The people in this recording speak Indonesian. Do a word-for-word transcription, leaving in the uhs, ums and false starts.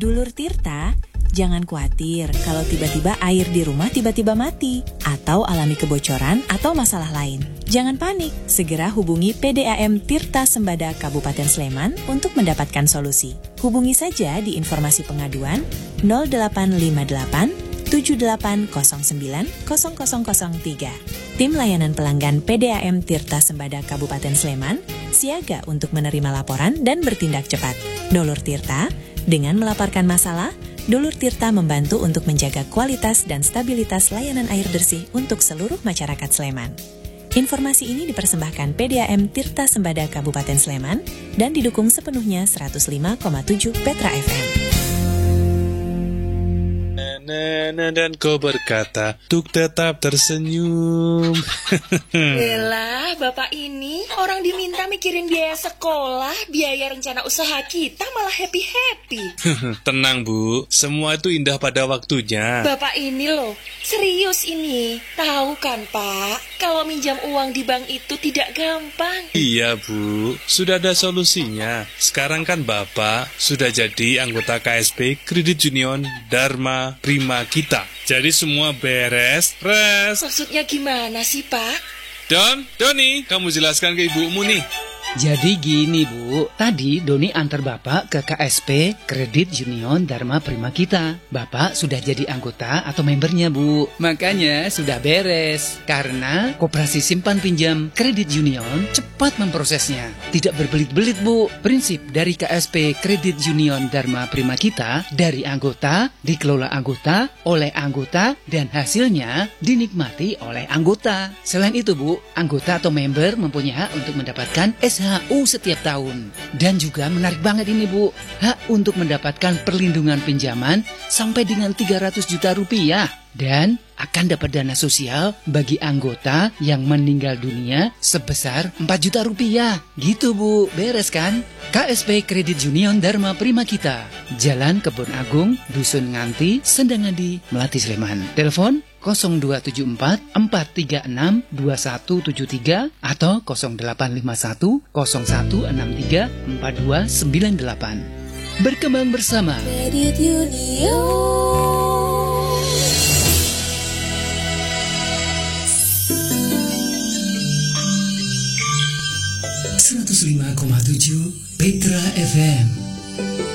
Dulur Tirta, jangan khawatir kalau tiba-tiba air di rumah tiba-tiba mati atau alami kebocoran atau masalah lain. Jangan panik, segera hubungi P D A M Tirta Sembada Kabupaten Sleman untuk mendapatkan solusi. Hubungi saja di informasi pengaduan nol delapan lima delapan tujuh delapan nol sembilan nol nol nol tiga. Tim layanan pelanggan P D A M Tirta Sembada Kabupaten Sleman siaga untuk menerima laporan dan bertindak cepat. Dulur Tirta, dengan melaporkan masalah, Dulur Tirta membantu untuk menjaga kualitas dan stabilitas layanan air bersih untuk seluruh masyarakat Sleman. Informasi ini dipersembahkan P D A M Tirta Sembada Kabupaten Sleman dan didukung sepenuhnya seratus lima koma tujuh Petra F M. Nana dan kau berkata, Tuk tetap tersenyum. Elah, bapak ini orang diminta mikirin biaya sekolah, biaya rencana usaha kita malah happy-happy. Tenang Bu, semua itu indah pada waktunya. Bapak ini loh, serius ini. Tahu kan Pak, kalau minjam uang di bank itu tidak gampang. Iya Bu, sudah ada solusinya. Sekarang kan Bapak sudah jadi anggota K S P Kredit Union Dharma Prima Kita. Jadi semua beres, res. Maksudnya gimana sih Pak? Don, Doni, kamu jelaskan ke ibumu nih. Jadi gini Bu, tadi Doni antar Bapak ke K S P Kredit Union Dharma Prima Kita. Bapak sudah jadi anggota atau membernya Bu. Makanya sudah beres. Karena Koperasi Simpan Pinjam Kredit Union cepat memprosesnya. Tidak berbelit-belit Bu. Prinsip dari K S P Kredit Union Dharma Prima Kita, dari anggota, dikelola anggota, oleh anggota, dan hasilnya dinikmati oleh anggota. Selain itu Bu, anggota atau member mempunyai hak untuk mendapatkan S H U setiap tahun. Dan juga menarik banget ini Bu, hak untuk mendapatkan perlindungan pinjaman sampai dengan tiga ratus juta rupiah. Dan akan dapat dana sosial bagi anggota yang meninggal dunia sebesar empat juta rupiah. Gitu Bu, beres kan? K S P Kredit Union Dharma Prima Kita, Jalan Kebun Agung, Dusun Nganti, Sendangadi, Melati, Sleman. Telepon nol dua tujuh empat empat tiga enam dua satu tujuh tiga atau nol delapan lima satu nol satu enam tiga empat dua sembilan delapan. Berkembang bersama Kredit Union. seratus lima koma tujuh Petra F M.